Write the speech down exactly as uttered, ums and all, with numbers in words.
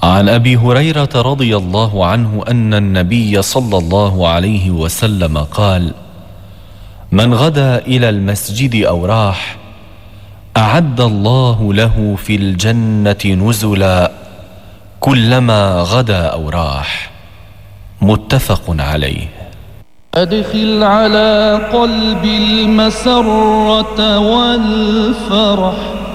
عن أبي هريرة رضي الله عنه أن النبي صلى الله عليه وسلم قال: من غدا إلى المسجد أو راح أعد الله له في الجنة نزلا كلما غدا أو راح. متفق عليه. أدخل على قلبي المسرة والفرح